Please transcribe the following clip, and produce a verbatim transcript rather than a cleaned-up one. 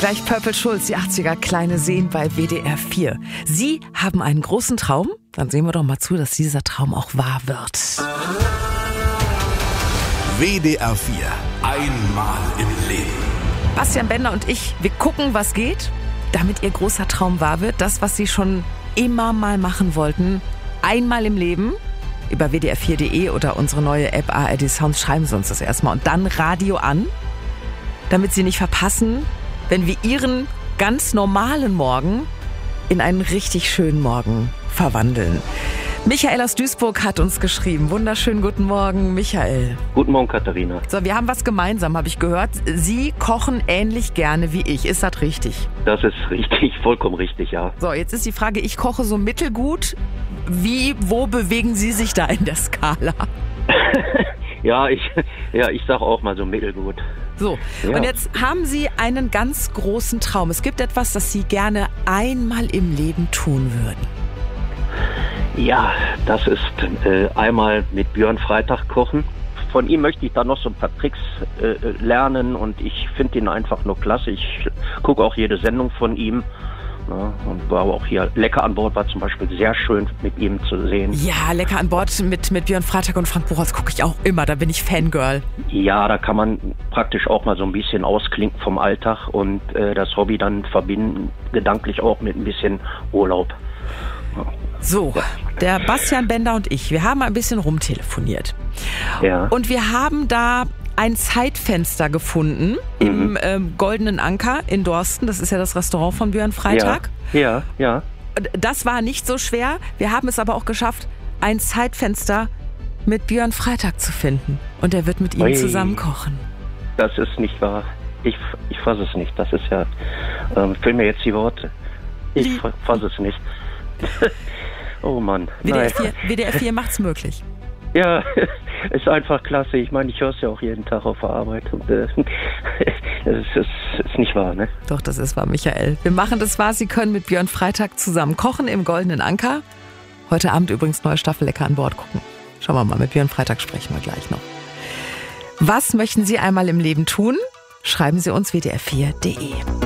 Gleich Purple Schulz, die achtziger Kleine Seen bei W D R vier. Sie haben einen großen Traum? Dann sehen wir doch mal zu, dass dieser Traum auch wahr wird. W D R vier. Einmal im Leben. Bastian Bender und ich, wir gucken, was geht, damit Ihr großer Traum wahr wird. Das, was Sie schon immer mal machen wollten. Einmal im Leben. Über W D R vier punkt de oder unsere neue App A R D Sounds schreiben Sie uns das erstmal. Und dann Radio an, damit Sie nicht verpassen, wenn wir Ihren ganz normalen Morgen in einen richtig schönen Morgen verwandeln. Michael aus Duisburg hat uns geschrieben. Wunderschönen guten Morgen, Michael. Guten Morgen, Katharina. So, wir haben was gemeinsam, habe ich gehört. Sie kochen ähnlich gerne wie ich. Ist das richtig? Das ist richtig, vollkommen richtig, ja. So, jetzt ist die Frage, ich koche so mittelgut. Wie, wo bewegen Sie sich da in der Skala? ja, ich, ja, ich sag auch mal so mittelgut. So, ja. Und jetzt haben Sie einen ganz großen Traum. Es gibt etwas, das Sie gerne einmal im Leben tun würden. Ja, das ist äh, einmal mit Björn Freitag kochen. Von ihm möchte ich da noch so ein paar Tricks äh, lernen und ich finde ihn einfach nur klasse. Ich gucke auch jede Sendung von ihm. Ja, und war auch hier Lecker an Bord, war zum Beispiel sehr schön mit ihm zu sehen. Ja, Lecker an Bord mit, mit Björn Freitag und Frank Buchholz gucke ich auch immer, da bin ich Fangirl. Ja, da kann man praktisch auch mal so ein bisschen ausklinken vom Alltag und äh, das Hobby dann verbinden, gedanklich auch mit ein bisschen Urlaub. Ja. So, der Bastian Bender und ich, wir haben ein bisschen rumtelefoniert. Ja. Und wir haben da ein Zeitfenster gefunden im mhm. ähm, Goldenen Anker in Dorsten. Das ist ja das Restaurant von Björn Freitag. Ja, ja, ja. Das war nicht so schwer. Wir haben es aber auch geschafft, ein Zeitfenster mit Björn Freitag zu finden. Und er wird mit ihm Ui. zusammen kochen. Das ist nicht wahr. Ich, ich fasse es nicht. Das ist ja, ähm, fehlen mir jetzt die Worte. Ich Lie- fasse es nicht. Oh Mann. W D R vier, W D R vier macht's möglich. Ja, ist einfach klasse. Ich meine, ich höre es ja auch jeden Tag auf der Arbeit. Und, äh, das ist, ist, ist nicht wahr, ne? Doch, das ist wahr, Michael. Wir machen das wahr. Sie können mit Björn Freitag zusammen kochen im Goldenen Anker. Heute Abend übrigens neue Staffel Lecker an Bord gucken. Schauen wir mal, mit Björn Freitag sprechen wir gleich noch. Was möchten Sie einmal im Leben tun? Schreiben Sie uns W D R vier punkt de.